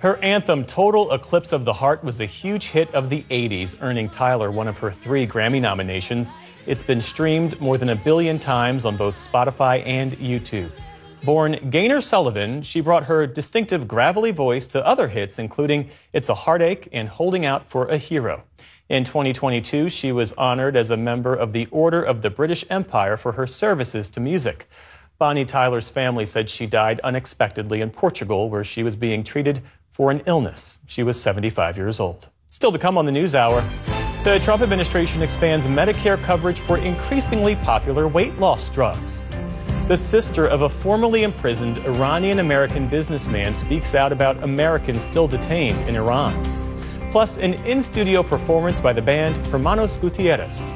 Her anthem, Total Eclipse of the Heart, was a huge hit of the 80s, earning Tyler one of her 3 Grammy nominations. It's been streamed more than 1 billion times on both Spotify and YouTube. Born Gaynor Sullivan, she brought her distinctive gravelly voice to other hits, including It's a Heartache and Holding Out for a Hero. In 2022, she was honored as a member of the Order of the British Empire for her services to music. Bonnie Tyler's family said she died unexpectedly in Portugal, where she was being treated for an illness. She was 75 years old. Still to come on the NewsHour, the Trump administration expands Medicare coverage for increasingly popular weight loss drugs. The sister of a formerly imprisoned Iranian-American businessman speaks out about Americans still detained in Iran. Plus, an in-studio performance by the band Hermanos Gutierrez.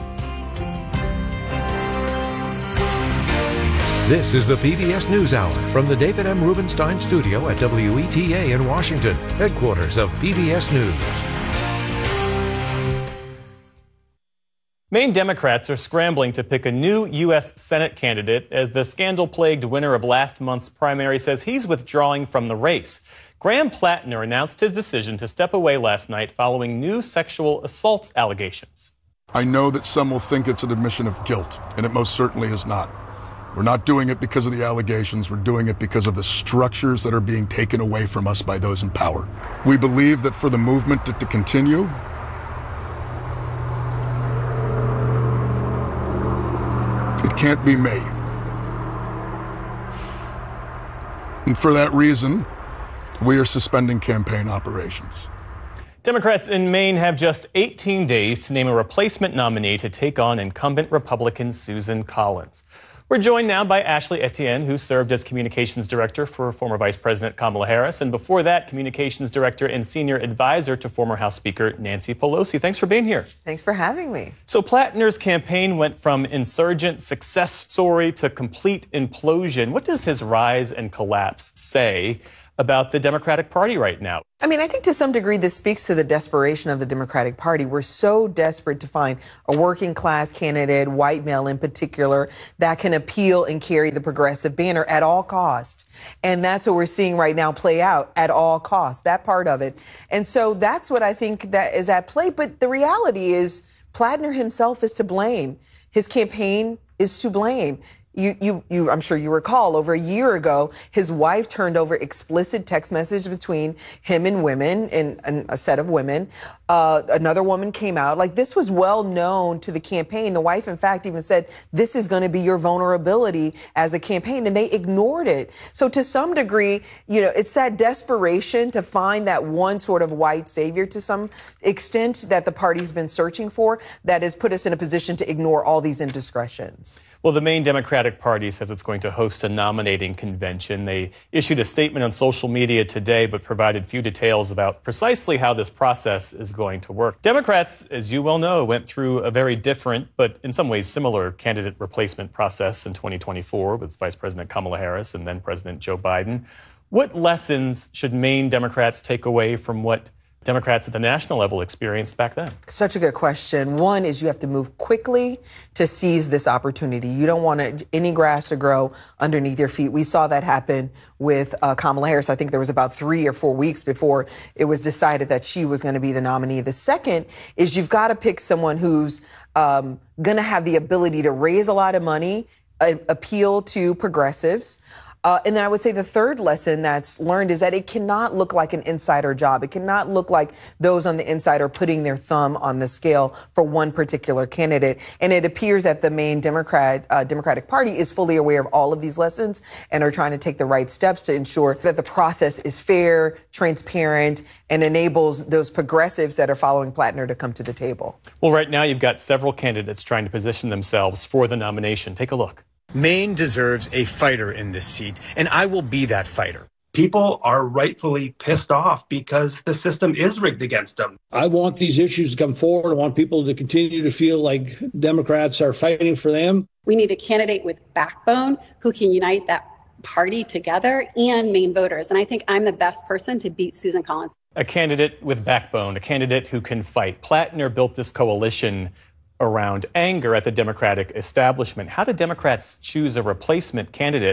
This is the PBS NewsHour from the David M. Rubenstein studio at WETA in Washington, headquarters of PBS News. Maine Democrats are scrambling to pick a new U.S. Senate candidate as the scandal-plagued winner of last month's primary says he's withdrawing from the race. Graham Plattner announced his decision to step away last night following new sexual assault allegations. I know that some will think it's an admission of guilt, and it most certainly is not. We're not doing it because of the allegations. We're doing it because of the structures that are being taken away from us by those in power. We believe that for the movement to continue, it can't be me. And for that reason, we are suspending campaign operations. Democrats in Maine have just 18 days to name a replacement nominee to take on incumbent Republican Susan Collins. We're joined now by Ashley Etienne, who served as communications director for former Vice President Kamala Harris, and before that, communications director and senior advisor to former House Speaker Nancy Pelosi. Thanks for being here. Thanks for having me. So Plattner's campaign went from insurgent success story to complete implosion. What does his rise and collapse say about the Democratic Party right now? I mean, I think to some degree this speaks to the desperation of the Democratic Party. We're so desperate to find a working class candidate, white male in particular, that can appeal and carry the progressive banner at all costs. And that's what we're seeing right now play out at all costs, that part of it. And so that's what I think that is at play. But the reality is Plattner himself is to blame. His campaign is to blame. I'm sure you recall, over a year ago, his wife turned over explicit text messages between him and women, and a set of women. Another woman came out. Like, this was well known to the campaign. The wife, in fact, even said, this is going to be your vulnerability as a campaign. And they ignored it. So to some degree, you know, it's that desperation to find that one sort of white savior to some extent that the party's been searching for that has put us in a position to ignore all these indiscretions. Well, the Maine Democratic Party says it's going to host a nominating convention. They issued a statement on social media today, but provided few details about precisely how this process is going to work. Democrats, as you well know, went through a very different, but in some ways similar, candidate replacement process in 2024 with Vice President Kamala Harris and then President Joe Biden. What lessons should Maine Democrats take away from what Democrats at the national level experienced back then? Such a good question. One is you have to move quickly to seize this opportunity. You don't want any grass to grow underneath your feet. We saw that happen with Kamala Harris. I think there was about 3 or 4 weeks before it was decided that she was going to be the nominee. The second is you've got to pick someone who's going to have the ability to raise a lot of money, appeal to progressives. And then I would say the third lesson that's learned is that it cannot look like an insider job. It cannot look like those on the inside are putting their thumb on the scale for one particular candidate. And it appears that the Maine Democratic Party is fully aware of all of these lessons and are trying to take the right steps to ensure that the process is fair, transparent, and enables those progressives that are following Plattner to come to the table. Well, right now you've got several candidates trying to position themselves for the nomination. Take a look. Maine deserves a fighter in this seat, and I will be that fighter. People are rightfully pissed off because the system is rigged against them. I want these issues to come forward. I want people to continue to feel like Democrats are fighting for them. We need a candidate with backbone who can unite that party together and Maine voters. And I think I'm the best person to beat Susan Collins. A candidate with backbone, a candidate who can fight. Plattner built this coalition around anger at the Democratic establishment. How did Democrats choose a replacement candidate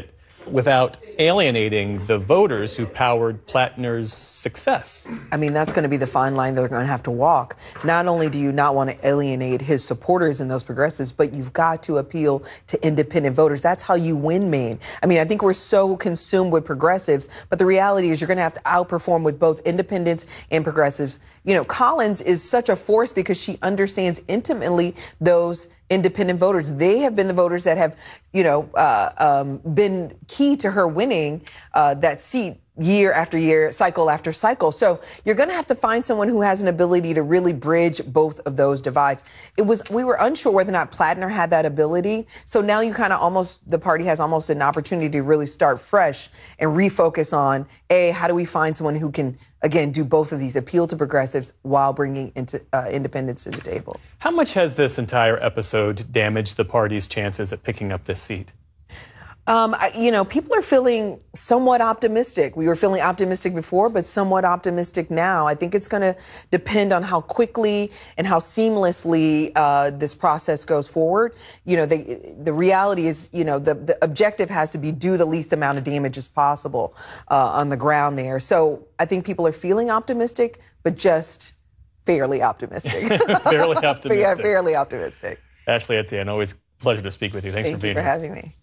without alienating the voters who powered Plattner's success. I mean, that's going to be the fine line they're going to have to walk. Not only do you not want to alienate his supporters and those progressives, but you've got to appeal to independent voters. That's how you win Maine. I mean, I think we're so consumed with progressives, but the reality is you're going to have to outperform with both independents and progressives. You know, Collins is such a force because she understands intimately those independent voters. They have been the voters that have, been key to her winning that seat year after year, cycle after cycle. So you're going to have to find someone who has an ability to really bridge both of those divides. We were unsure whether or not Plattner had that ability. So now you kind of the party has almost an opportunity to really start fresh and refocus on, how do we find someone who can, again, do both of these, appeal to progressives while bringing independents to the table. How much has this entire episode damaged the party's chances at picking up this seat? People are feeling somewhat optimistic. We were feeling optimistic before, but somewhat optimistic now. I think it's going to depend on how quickly and how seamlessly this process goes forward. The reality is, the objective has to be do the least amount of damage as possible on the ground there. So I think people are feeling optimistic, but just fairly optimistic. Fairly optimistic. Yeah, fairly optimistic. Ashley Etienne, always a pleasure to speak with you. Thanks for being here. Thank you for having me.